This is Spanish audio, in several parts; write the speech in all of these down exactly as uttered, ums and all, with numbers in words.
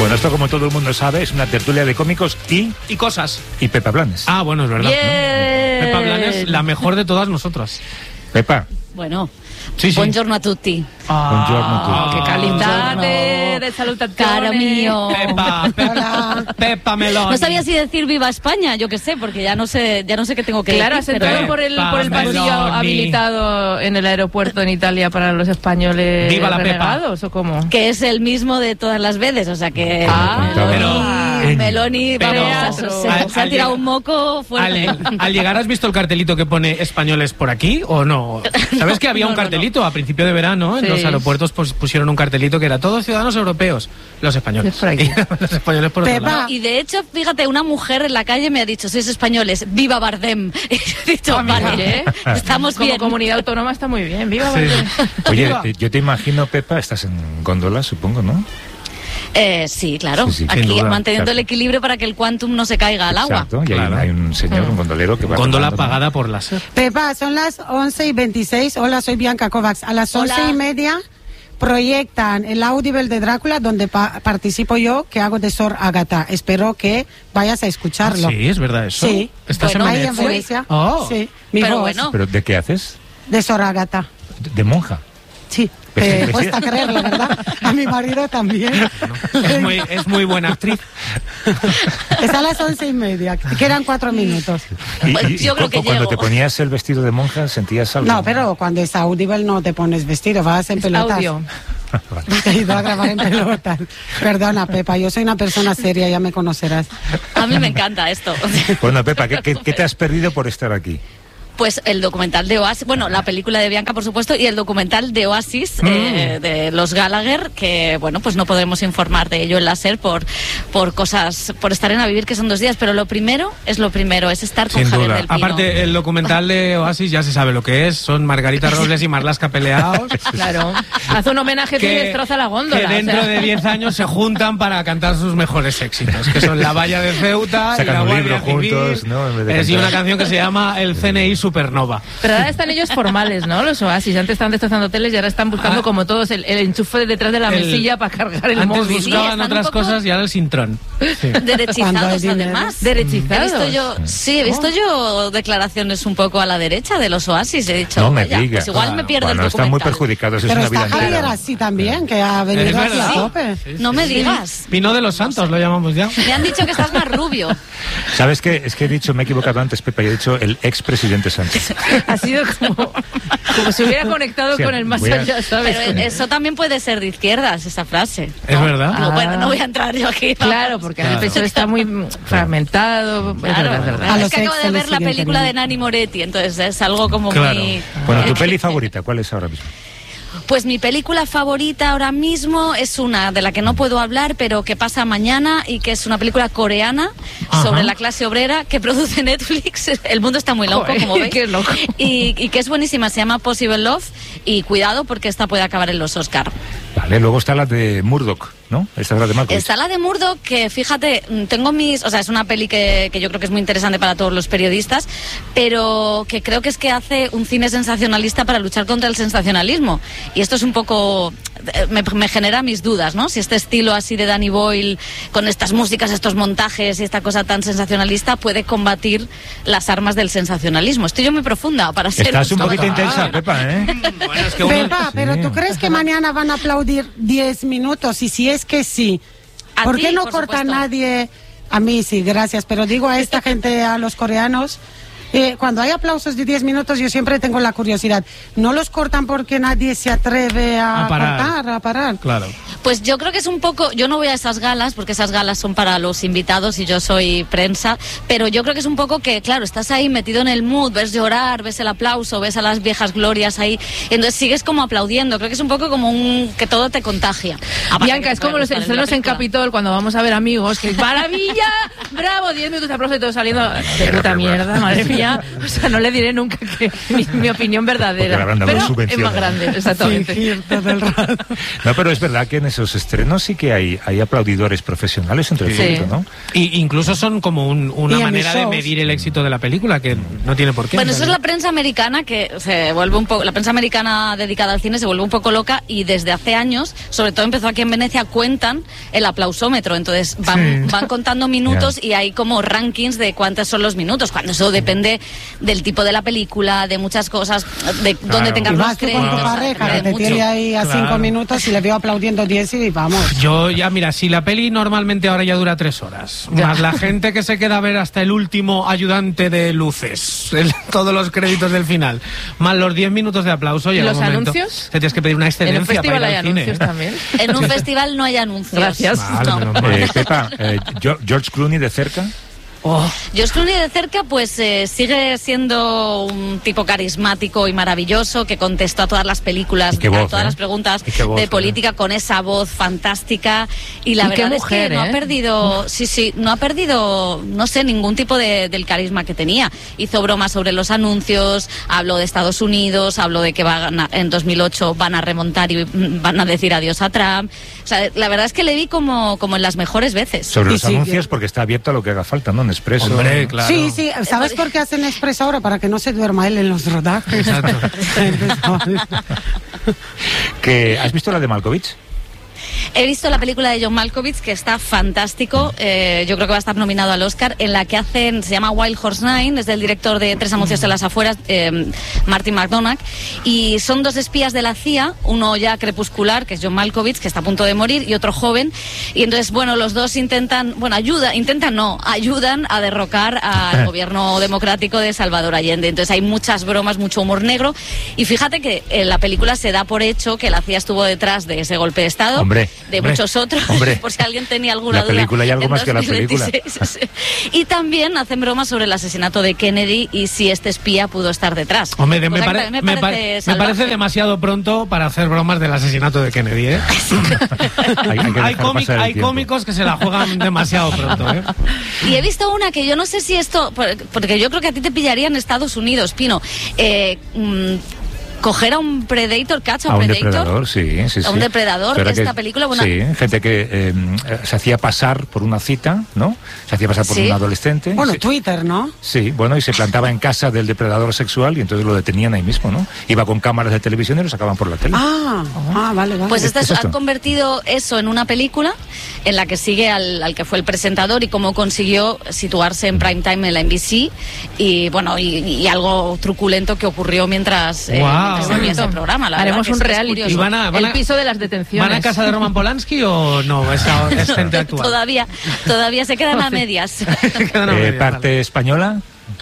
Bueno, esto como todo el mundo sabe es una tertulia de cómicos y... Y cosas. Y Pepa Blanes. Ah, bueno, es verdad. Bien. ¿no? Pepa Blanes, la mejor de todas nosotras. Pepa. Bueno, sí, sí. buongiorno a tutti. Ah, Buongiorno a tutti. Che calidade de salutazione. Caro mío. Pepa, Pepa, Pepa Meloni. No sabía si decir viva España, yo qué sé, porque ya no sé, ya no sé qué tengo que Claro, has decir. entrado pero- por el, por el Pepa pasillo Meloni. habilitado en el aeropuerto en Italia para los españoles Viva la Pepa. renegados, ¿o cómo? Que es el mismo de todas las veces, o sea que... Ah, Meloni, pero- Meloni, pero- vamos, se, se- al- se ha al tirado llegar- un moco fuerte. Al, al llegar, ¿has visto el cartelito que pone españoles por aquí o no? ¿Sabes que había No, un no, cartelito a principio de verano? En Sí. los aeropuertos pues, pusieron un cartelito que era todos ciudadanos europeos. Los españoles. Es por aquí. los españoles por otro Pepa. lado. Y de hecho, fíjate, una mujer en la calle me ha dicho, sois españoles, viva Bardem. Y yo he dicho, Ah, mira, vale, ¿eh? estamos Como bien. comunidad autónoma está muy bien. Viva Sí. Bardem. Oye, Viva. eh, yo te imagino, Pepa, estás en góndola, supongo, ¿no? Eh, sí, claro. Sí, sí, sin Aquí duda, manteniendo claro. el equilibrio para que el quantum no se caiga al agua. Exacto, y hay, Claro. hay un señor, un gondolero que va... Góndola tomando, ¿no? pagada por láser. Pepa, son las once y veintiséis. Hola, soy Bianca Kovacs. A las Hola. once y media proyectan el Audible de Drácula, donde pa- participo yo, que hago de Sor Agatha. Espero que vayas a escucharlo. Ah, sí, es verdad eso. Sí. ¿Estás Bueno, en Ahí en Venecia? Venecia. Oh. Sí, mi Pero voz, bueno. ¿Pero de qué haces? de Sor Agatha. De, de monja. Sí, Pues te sí, cuesta sí. creerlo, ¿verdad? A mi marido también. Es muy, es muy buena actriz. Es a las once y media, quedan cuatro minutos. Y, Pues y- y yo creo cu- que cuando llego. te ponías el vestido de monja, ¿sentías algo? No, pero cuando es Audible no te pones vestido, vas en pelotas. Audio. He ido a grabar en pelotas. Perdona, Pepa, yo soy una persona seria, ya me conocerás. A mí me encanta esto. Bueno, Pepa, ¿qué, qué, qué te has perdido por estar aquí? Pues el documental de Oasis, bueno, la película de Bianca, por supuesto, y el documental de Oasis, eh, de los Gallagher, que, bueno, pues no podremos informar de ello en la SER por, por cosas, por estar en A Vivir, que son dos días, pero lo primero es lo primero, es estar con Sin Javier duda. del Pino. Aparte, el documental de Oasis ya se sabe lo que es. Son Margarita Robles y Marlaska peleados. Claro. Haz un homenaje tú y destroza la góndola. que o sea. dentro de diez años se juntan para cantar sus mejores éxitos, que son La Valla de Ceuta y Sacan La un Guardia libro Civil. juntos, ¿no? En vez de Es y cantar. una canción que se llama El C N I Supernova. Pero ahora están ellos formales, ¿no? Los Oasis. Antes estaban destrozando hoteles y ahora están buscando Ah. como todos el, el enchufe de detrás de la El- mesilla para cargar el Antes móvil. Sí, buscaban están un otras poco- cosas y ahora el Sintrón. Sí. Cuando hay Derechizados, dinero. además. Derechizados. He visto yo, sí, he visto yo declaraciones un poco a la derecha de los Oasis. He dicho, No me vaya, digas. pues igual me pierdo Bueno, el están muy documental. perjudicados, es Pero una está vida Javier entera. así también, que ha venido Es aquí verdad. a tope. No me digas. Pino de los Santos lo llamamos ya. Me han dicho que estás más rubio. ¿Sabes qué? Es que he dicho, me he equivocado antes, Pepa, y he dicho el expresidente Sánchez. Ha sido como, como si hubiera conectado Sí, con el más voy a- allá, ¿sabes? Pero eso también puede ser de izquierdas, esa frase. Es verdad. No, Ah. bueno, no voy a entrar yo aquí. Claro, porque Claro. el P S O E está muy fragmentado. Es Claro, verdad, es verdad. A es los que acabo ex de se les ver la siguen película de teniendo. Nanni Moretti, entonces es algo como Claro. muy... Bueno, ¿tu peli favorita cuál es ahora mismo? Pues mi película favorita ahora mismo es una de la que no puedo hablar, pero que pasa mañana y que es una película coreana Ajá. sobre la clase obrera que produce Netflix. El mundo está muy loco, Joder, como veis. qué loco. Y, y que es buenísima, se llama Possible Love y cuidado porque esta puede acabar en los Oscar. Vale, luego está la de Murdoch, ¿no? Esta es la de Malkovich. Está la de Murdoch, que fíjate, mm, tengo mis... O sea, es una peli que, que yo creo que es muy interesante para todos los periodistas, pero que creo que es que hace un cine sensacionalista para luchar contra el sensacionalismo. Y esto es un poco... eh, Me, me genera mis dudas, ¿no? Si este estilo así de Danny Boyle, con estas músicas, estos montajes y esta cosa tan sensacionalista, puede combatir las armas del sensacionalismo. Estoy yo muy profunda para ser... Estás un sobre- poquito intensa, Pepa, ¿eh? Bueno, es que uno- Pepa, pero ¿tú crees que mañana van a aplaudir diez minutos? Y si es que sí, A ¿por ti, qué no por corta supuesto. nadie? A mí sí, gracias, pero digo a esta gente, a los coreanos, eh, cuando hay aplausos de diez minutos yo siempre tengo la curiosidad. ¿No los cortan porque nadie se atreve a, A parar. cortar, a parar? Claro. Pues yo creo que es un poco, yo no voy a esas galas porque esas galas son para los invitados y yo soy prensa, pero yo creo que es un poco que, claro, estás ahí metido en el mood, ves llorar, ves el aplauso, ves a las viejas glorias ahí, y entonces sigues como aplaudiendo, creo que es un poco como un, que todo te contagia. Aparte Bianca, que es te como puede los gustar estrenos la en película. Capitol cuando vamos a ver amigos, que maravilla, bravo, diez minutos de aplauso y todo saliendo de puta mierda, madre mía. O sea, no le diré nunca que mi, mi opinión Porque le verdadera. habrán dado Pero es subvenciones. más grande, exactamente. Fingir todo el rato. No, pero es verdad que en esos estrenos sí que hay, hay aplaudidores profesionales entre el Sí. público, ¿no? Y incluso son como un- una Y en manera mis de shows. medir el éxito de la película, que no tiene por qué. Bueno, en eso es la realidad. prensa americana que se vuelve un poco, la prensa americana dedicada al cine se vuelve un poco loca y desde hace años, sobre todo empezó aquí en Venecia, cuentan el aplausómetro, entonces van, Sí. van contando minutos y hay como rankings de cuántos son los minutos, cuando eso depende del tipo de la película, de muchas cosas, de dónde Y tengan los más tú con tu créditos, pareja, de que te mucho. tiene ahí a Claro. cinco minutos y le veo aplaudiendo diez y vamos. Yo ya, mira, si la peli normalmente ahora ya dura tres horas, Ya. más la gente que se queda a ver hasta el último ayudante de luces, el- todos los créditos del final, más los diez minutos de aplauso, ¿Y llega los un momento anuncios? que tienes que pedir una En excedencia un festival para hay ir al cine. anuncios también. En un festival no hay anuncios. Gracias. Vale, No. menos mal. Eh, Pepa, eh, Gio- George Clooney de cerca. Oh, George Clooney de cerca pues eh, sigue siendo un tipo carismático y maravilloso que contestó a todas las películas, Y qué a voz, todas ¿eh? las preguntas Y qué voz, de ¿eh? política con esa voz fantástica y la Y qué verdad mujer, es que no ¿eh? ha perdido, sí, sí, no ha perdido, no sé, ningún tipo de, del carisma que tenía. Hizo bromas sobre los anuncios, habló de Estados Unidos, habló de que van a- en dos mil ocho van a remontar y mm, van a decir adiós a Trump. O sea, la verdad es que le vi como, como en las mejores veces. Sobre Y los sí, anuncios, porque está abierto a lo que haga falta, ¿no? En Expreso. hombre, claro. Sí, sí, ¿sabes por qué hacen express ahora? Para que no se duerma él en los rodajes. Exacto. Que, ¿has visto la de Malkovich? He visto la película de John Malkovich, que está fantástico. Eh, yo creo que va a estar nominado al Oscar, en la que hacen, se llama Wild Horse Nine, es del director de Tres anuncios en las afueras, eh, Martin McDonagh, y son dos espías de la C I A, uno ya crepuscular, que es John Malkovich, que está a punto de morir, y otro joven. Y entonces, bueno, los dos intentan, bueno, ayuda, intentan no, ayudan a derrocar al gobierno democrático de Salvador Allende. Entonces hay muchas bromas, mucho humor negro. Y fíjate que en la película se da por hecho que la C I A estuvo detrás de ese golpe de Estado. Hombre, de hombre, muchos otros, hombre. por si alguien tenía alguna La duda. película y algo en más que la película. dos mil veintiséis, sí. Y también hacen bromas sobre el asesinato de Kennedy y si este espía pudo estar detrás. Hombre, de- me, Cosa que pare- también me, me pa- parece me salvaje. parece demasiado pronto para hacer bromas del asesinato de Kennedy, ¿eh? Hay, hay que hay dejar cómic- pasar el hay tiempo. cómicos que se la juegan demasiado pronto, ¿eh? Y he visto una que yo no sé si esto, por- porque yo creo que a ti te pillaría en Estados Unidos, Pino. Eh, mm, coger a un Predator, catch a A un un Predator. depredador, sí, sí, sí. A un depredador, Pero esta que- película, bueno- Sí, gente que eh, se hacía pasar por una cita, ¿no? Se hacía pasar por Sí. un adolescente. Bueno, Sí. Twitter, ¿no? Sí, bueno, y se plantaba en casa del depredador sexual y entonces lo detenían ahí mismo, ¿no? Iba con cámaras de televisión y lo sacaban por la tele. Ah, ah, vale, vale. Pues ¿Qué esta es es- esto? han convertido eso en una película en la que sigue al, al que fue el presentador y cómo consiguió situarse en prime time en la N B C y bueno y, y algo truculento que ocurrió mientras, eh, Guau. mientras había ese programa. La Haremos verdad que un es- es reality. curioso. Y van a- van El a- piso de las detenciones. ¿Van a casa de Roman Polanski o no? Es, es gente actual. Todavía, todavía se quedan a medias. Quedan a Eh, medias, parte vale. española.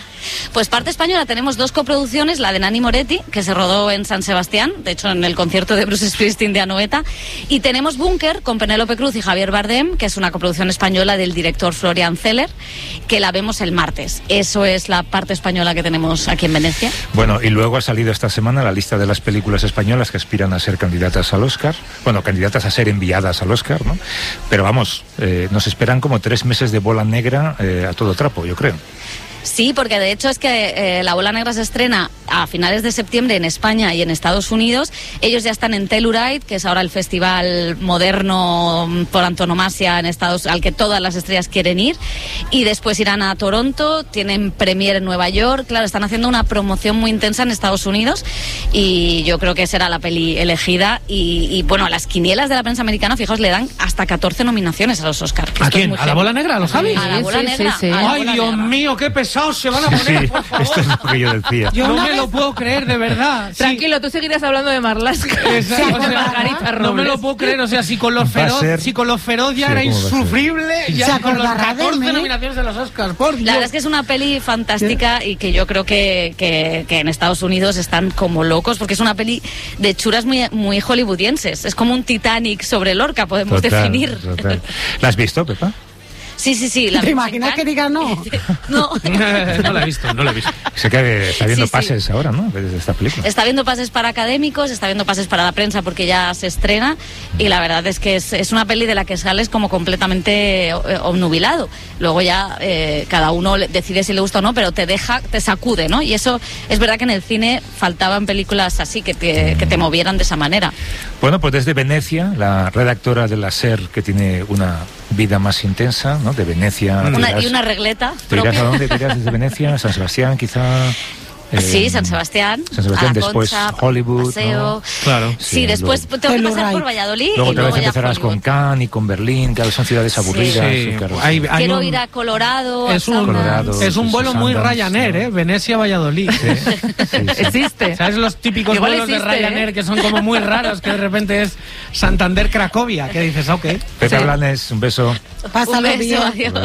Pues parte española tenemos dos coproducciones, la de Nani Moretti, que se rodó en San Sebastián, de hecho en el concierto de Bruce Springsteen de Anoeta, y tenemos Búnker con Penélope Cruz y Javier Bardem, que es una coproducción española del director Florian Zeller, que la vemos el martes. Eso es la parte española que tenemos aquí en Venecia. Bueno, y luego ha salido esta semana la lista de las películas españolas que aspiran a ser candidatas al Oscar. Bueno, candidatas a ser enviadas al Oscar, ¿no? Pero vamos, eh, nos esperan como tres meses de bola negra eh, a todo trapo, yo creo. Sí, porque de hecho es que eh, La Bola Negra se estrena a finales de septiembre en España y en Estados Unidos. Ellos ya están en Telluride, que es ahora el festival moderno mm, por antonomasia en Estados, al que todas las estrellas quieren ir. Y después irán a Toronto, tienen premiere en Nueva York. Claro, están haciendo una promoción muy intensa en Estados Unidos y yo creo que será la peli elegida. Y, y bueno, a las quinielas de la prensa americana, fijaos, le dan hasta catorce nominaciones a los Oscars. ¿A quién? ¿A la Bola Negra? ¿A los Javis? A la Bola Sí, sí, Negra. sí. a la Ay, Bola Dios Negra. mío, qué pesados se van a Sí, poner, por favor. esto es lo que yo decía. Yo no una me vez- lo puedo creer, de verdad. Sí. Tranquilo, tú seguirás hablando de Marlaska. Exacto, Sí, o sea, Margarita no me Robles. lo puedo creer, o sea, si con los Va a feroz, ser- si con los feroz ya Sí, era ¿cómo va a ser? insufrible, ya Se con los acordará de catorce mí. nominaciones de los Oscars, por Dios. La verdad es que es una peli fantástica y que yo creo que, que, que en Estados Unidos están como locos porque es una peli de churas muy, muy hollywoodienses. Es como un Titanic sobre Lorca, podemos Total, definir. total. ¿La has visto, Pepa? Sí, sí, sí. La ¿Te imaginas que diga no? No. No la he visto, no la he visto. Sé que está viendo Sí, sí. pases ahora, ¿no? De esta película. Está viendo pases para académicos, está viendo pases para la prensa porque ya se estrena y la verdad es que es, es una peli de la que sales como completamente eh, obnubilado. Luego ya eh, cada uno le- decide si le gusta o no, pero te deja, te sacude, ¿no? Y eso es verdad que en el cine faltaban películas así que te, que te movieran de esa manera. Bueno, pues desde Venecia, la redactora de la SER, que tiene una vida más intensa, ¿no? De Venecia. te Una, irás- y una regleta. ¿Te irás propia. a dónde? ¿Te irás desde Venecia? ¿San Sebastián, quizá? Eh, Sí, San Sebastián. San Sebastián, a la después Concha, Hollywood, paseo. ¿no? Claro. Sí, Sí, después luego- tengo que pasar Telluride. por Valladolid Luego y otra luego vez ya empezarás con Hollywood. Cannes y con Berlín, que son ciudades aburridas. Sí. claro. Hay- hay Quiero un- ir a Colorado, Es a un, Sundance. Colorado, es un sí, vuelo sí, muy Sundance, Ryanair, ¿no? ¿eh? Venecia-Valladolid. Sí, sí, sí. Existe. ¿Sabes los típicos Igual vuelos existe, de Ryanair ¿eh? que son como muy raros, que de repente es Santander-Cracovia? Que dices, ok. Pepe Sí. Blanes, un beso. Pásalo Un beso, bien. adiós.